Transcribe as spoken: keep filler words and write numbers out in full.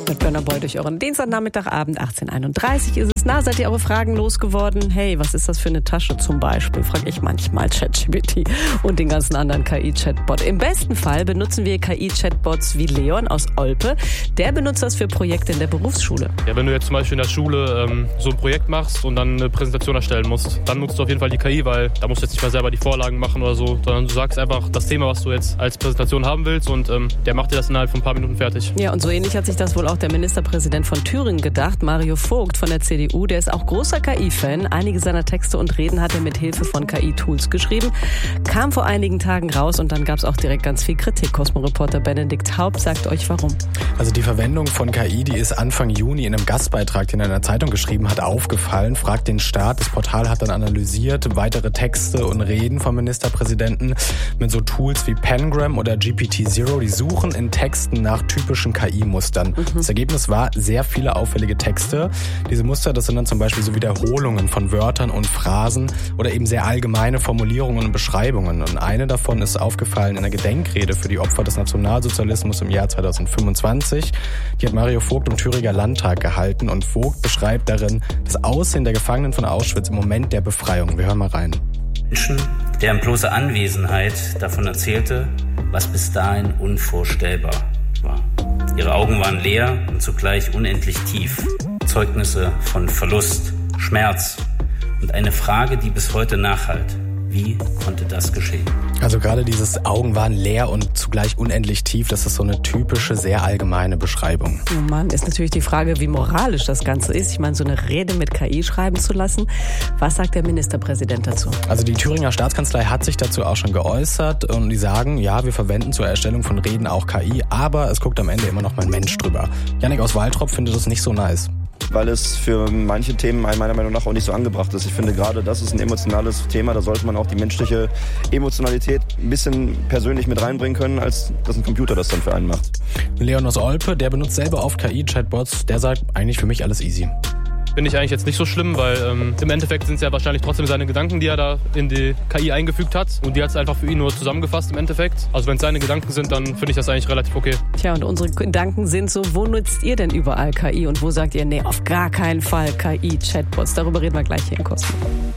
mit Burna Boy durch euren Dienstagnachmittagabend, achtzehn Uhr einunddreißig ist es. Na, seid ihr eure Fragen losgeworden? Hey, was ist das für eine Tasche zum Beispiel? Frage ich manchmal ChatGPT und den ganzen anderen K I-Chatbot. Im besten Fall benutzen wir K I-Chatbots wie Leon aus Olpe. Der benutzt das für Projekte in der Berufsschule. Ja, wenn du jetzt zum Beispiel in der Schule ähm, so ein Projekt machst und dann eine Präsentation erstellen musst, dann nutzt du auf jeden Fall die K I, weil da musst du jetzt nicht mehr selber die Vorlagen machen oder so, sondern du sagst einfach das Thema, was du jetzt als Präsentation haben willst und ähm, der macht dir das innerhalb von ein paar Minuten fertig. Ja, und so ähnlich hat sich das wohl auch der Ministerpräsident von Thüringen gedacht, Mario Vogt von der C D U. Der ist auch großer K I-Fan. Einige seiner Texte und Reden hat er mit Hilfe von K I-Tools geschrieben. Kam vor einigen Tagen raus und dann gab es auch direkt ganz viel Kritik. Cosmo-Reporter Benedikt Haupt sagt euch warum. Also die Verwendung von K I, die ist Anfang Juni in einem Gastbeitrag, den er in einer Zeitung geschrieben hat, aufgefallen. Fragt den Staat. Das Portal hat dann analysiert weitere Texte und Reden vom Ministerpräsidenten mit so Tools wie Pengram oder G P T Zero. Die suchen in Texten nach typischen K I-Mustern. Mhm. Das Ergebnis war sehr viele auffällige Texte. Diese Muster, das sind dann zum Beispiel so Wiederholungen von Wörtern und Phrasen oder eben sehr allgemeine Formulierungen und Beschreibungen. Und eine davon ist aufgefallen in einer Gedenkrede für die Opfer des Nationalsozialismus im Jahr zweitausendfünfundzwanzig. Die hat Mario Vogt im Thüringer Landtag gehalten und Vogt beschreibt darin das Aussehen der Gefangenen von Auschwitz im Moment der Befreiung. Wir hören mal rein. Menschen, deren bloße Anwesenheit davon erzählte, was bis dahin unvorstellbar war. Ihre Augen waren leer und zugleich unendlich tief. Zeugnisse von Verlust, Schmerz und eine Frage, die bis heute nachhallt. Wie konnte das geschehen? Also gerade dieses Augen waren leer und zugleich unendlich tief, das ist so eine typische, sehr allgemeine Beschreibung. Oh Mann, ist natürlich die Frage, wie moralisch das Ganze ist. Ich meine, so eine Rede mit K I schreiben zu lassen. Was sagt der Ministerpräsident dazu? Also die Thüringer Staatskanzlei hat sich dazu auch schon geäußert und die sagen, ja, wir verwenden zur Erstellung von Reden auch K I, aber es guckt am Ende immer noch mal ein Mensch drüber. Jannik aus Waltrop findet das nicht so nice. Weil es für manche Themen meiner Meinung nach auch nicht so angebracht ist. Ich finde gerade, das ist ein emotionales Thema, da sollte man auch die menschliche Emotionalität ein bisschen persönlich mit reinbringen können, als dass ein Computer das dann für einen macht. Leon aus Olpe, der benutzt selber oft K I-Chatbots, der sagt eigentlich für mich alles easy. Finde ich eigentlich jetzt nicht so schlimm, weil ähm, im Endeffekt sind es ja wahrscheinlich trotzdem seine Gedanken, die er da in die K I eingefügt hat. Und die hat es einfach für ihn nur zusammengefasst im Endeffekt. Also wenn es seine Gedanken sind, dann finde ich das eigentlich relativ okay. Tja, und unsere Gedanken sind so, wo nutzt ihr denn überall K I? Und wo sagt ihr, nee, auf gar keinen Fall K I-Chatbots? Darüber reden wir gleich hier in Cosmo.